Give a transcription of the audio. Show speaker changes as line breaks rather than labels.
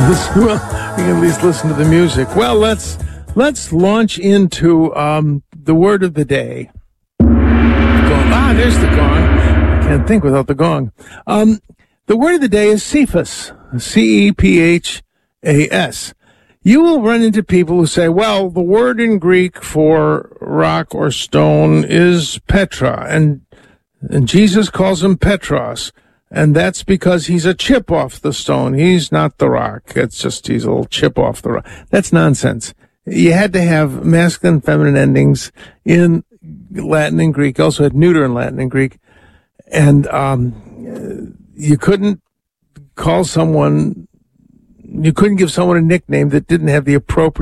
Well, you can at least listen to the music. Well, let's launch into the word of the day. There's the gong. I can't think without the gong. The word of the day is Cephas, C-E-P-H-A-S. You will run into people who say, well, the word in Greek for rock or stone is Petra, and Jesus calls him Petros. And that's because he's a chip off the stone. He's not the rock. It's just he's a little chip off the rock. That's nonsense. You had to have masculine and feminine endings in Latin and Greek. You also had neuter in Latin and Greek. And you couldn't give someone a nickname that didn't have the appropriate